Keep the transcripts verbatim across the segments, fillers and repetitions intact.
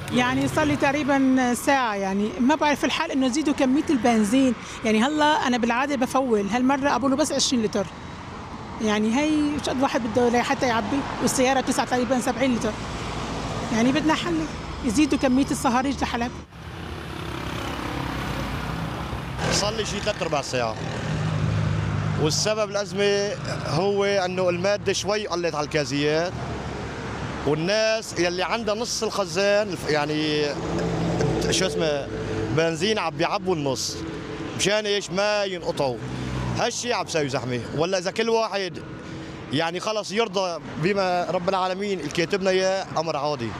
يعني صار لي تقريبا ساعة، يعني ما بعرف الحال انه يزيدوا كمية البنزين. يعني هلا انا بالعادة بفول، هالمرة ابو له بس عشرين لتر. يعني هي مش قد واحد بده حتى يعبي، والسيارة بتسعة تقريبا سبعين لتر. يعني بدنا حل يزيدوا كمية الصهاريج لحلب. صار لي شيء ثلاث ارباع ساعة، والسبب الأزمة هو انه المادة شوي قلت على الكازيات، والناس يلي عندها نص الخزان يعني شو اسمه بنزين عم بيعبوا النص، مشان ايش؟ ما ينقطعوا. هالشيء عم بيسوي زحمه. ولا اذا كل واحد يعني خلص يرضى بما رب العالمين الكاتبنا اياه، امر عادي.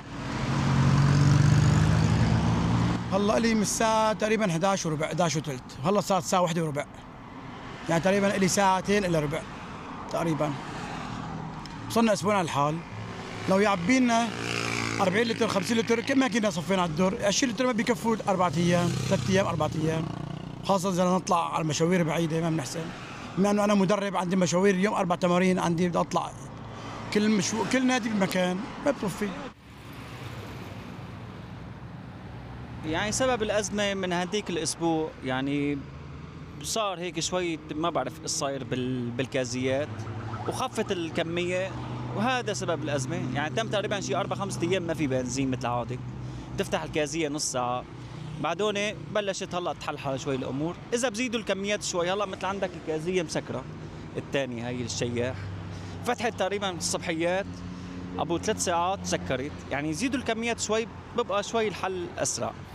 هلا لي من الساعة تقريبا احد عشر وربع، احد عشر وثلث، هلا صارت الساعة واحدة وربع. يعني تقريبا لي ساعتين الا ربع تقريبا. وصلنا اسبوعين على الحال. لو يعبي لنا أربعين لتر خمسين لتر كم ما كنا صفينا على الدور، عشرين لتر ما بيكفوا أربعة أيام، ثلاث أيام، أربعة أيام. خاصة إذا نطلع على مشاوير بعيدة ما بنحسن. بما إنه أنا مدرب عندي مشاوير اليوم أربع تمارين عندي، بدي أطلع كل مشو... كل نادي بمكان ما بتوفي. يعني سبب الأزمة من هديك الأسبوع يعني صار هيك شوي ما بعرف ايش صاير بال... بالكازيات، وخفت الكمية، وهذا سبب الأزمة. يعني تم تقريبا شي أربع خمسة أيام ما في بنزين مثل عادي، تفتح الكازية نص ساعة، بعدون بلشت هلا تحلحل شوي الأمور. إذا بزيدوا الكميات شوي، هلا مثل عندك الكازية مسكرة الثانية هي الشياح، فتحت تقريبا الصبحيات أبو ثلاث ساعات سكرت. يعني يزيدوا الكميات شوي ببقى شوي الحل أسرع.